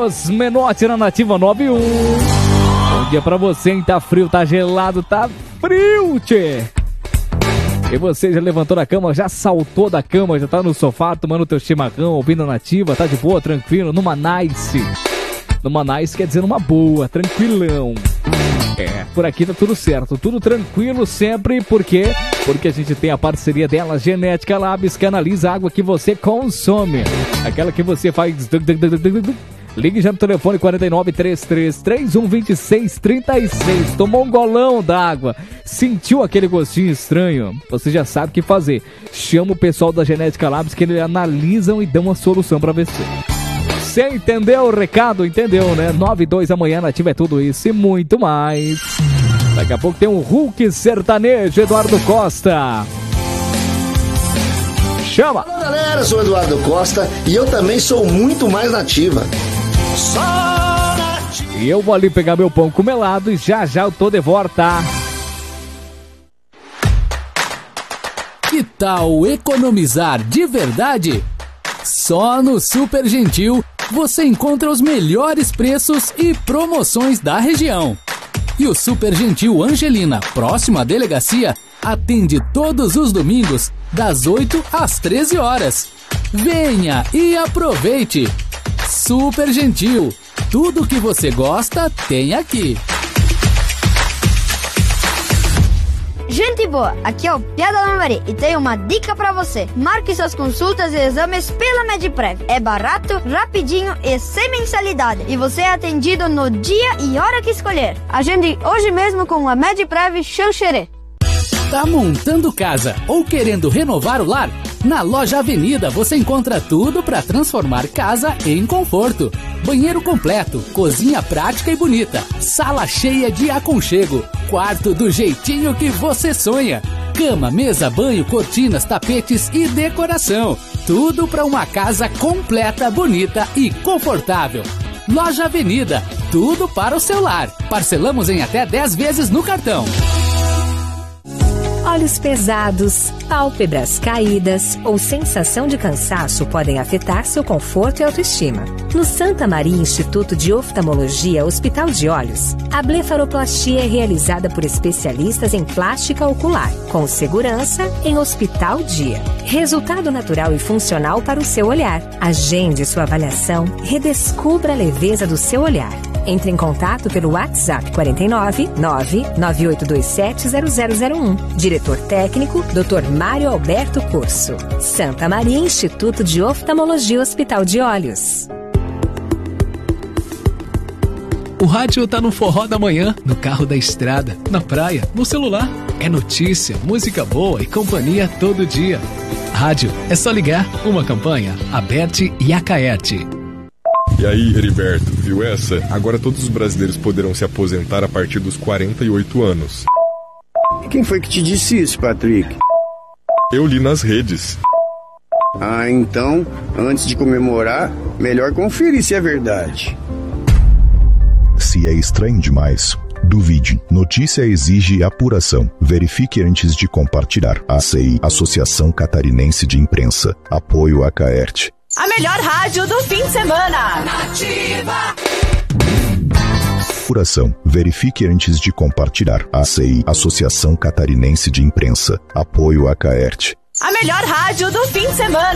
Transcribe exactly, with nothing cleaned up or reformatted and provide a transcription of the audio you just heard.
Carlos Menotti na Nativa nove um. Bom dia pra você, hein? Tá frio, tá gelado, tá frio, tchê. E você já levantou da cama, já saltou da cama, já tá no sofá tomando teu chimarrão, ouvindo a Nativa, tá de boa, tranquilo, numa nice. Numa nice quer dizer numa boa, tranquilão. É, por aqui tá tudo certo, tudo tranquilo sempre, por quê? Porque a gente tem a parceria dela, Genética Labs, que analisa a água que você consome. Aquela que você faz... Ligue já no telefone quarenta e nove, trinta e três, trinta e um, vinte e seis, trinta e seis. Tomou um golão d'água, sentiu aquele gostinho estranho? Você já sabe o que fazer. Chama o pessoal da Genética Labs que eles analisam e dão uma solução pra você. Você entendeu o recado? Entendeu, né? nove e dois amanhã na Ativa é tudo isso e muito mais. Daqui a pouco tem um Hulk sertanejo, Eduardo Costa. Chama! Olá, galera, eu sou o Eduardo Costa e eu também sou muito mais nativa. Só nativa. E eu vou ali pegar meu pão com melado e já já eu tô de volta. Que tal economizar de verdade? Só no Super Gentil você encontra os melhores preços e promoções da região. E o Super Gentil Angelina, próximo à delegacia, atende todos os domingos, das oito às treze horas. Venha e aproveite! Super Gentil, tudo que você gosta tem aqui. Gente boa, aqui é o Piada Lambari e tenho uma dica pra você. Marque suas consultas e exames pela Mediprev. É barato, rapidinho e sem mensalidade. E você é atendido no dia e hora que escolher. Agende hoje mesmo com a Mediprev Xanxerê. Tá montando casa ou querendo renovar o lar? Na Loja Avenida você encontra tudo para transformar casa em conforto. Banheiro completo, cozinha prática e bonita, sala cheia de aconchego, quarto do jeitinho que você sonha. Cama, mesa, banho, cortinas, tapetes e decoração. Tudo para uma casa completa, bonita e confortável. Loja Avenida, tudo para o seu lar. Parcelamos em até dez vezes no cartão. Olhos pesados, pálpebras caídas ou sensação de cansaço podem afetar seu conforto e autoestima. No Santa Maria Instituto de Oftalmologia Hospital de Olhos, a blefaroplastia é realizada por especialistas em plástica ocular, com segurança em Hospital Dia. Resultado natural e funcional para o seu olhar. Agende sua avaliação e redescubra a leveza do seu olhar. Entre em contato pelo WhatsApp quarenta e nove, nove nove oito dois sete, zero zero zero um. Diretor técnico, doutor Mário Alberto Curso. Santa Maria Instituto de Oftalmologia Hospital de Olhos. O rádio tá no forró da manhã, no carro da estrada, na praia, no celular. É notícia, música boa e companhia todo dia. Rádio, é só ligar. Uma campanha, Aberte e Acaerte. E aí, Heriberto, viu essa? Agora todos os brasileiros poderão se aposentar a partir dos quarenta e oito anos. Quem foi que te disse isso, Patrick? Eu li nas redes. Ah, então, antes de comemorar, melhor conferir se é verdade. Se é estranho demais, duvide. Notícia exige apuração. Verifique antes de compartilhar. A C I, Associação Catarinense de Imprensa. Apoio a Caerte. A melhor rádio do fim de semana. Nativa. Apuração. Verifique antes de compartilhar. A C I, Associação Catarinense de Imprensa. Apoio a Caerte. A melhor rádio do fim de semana.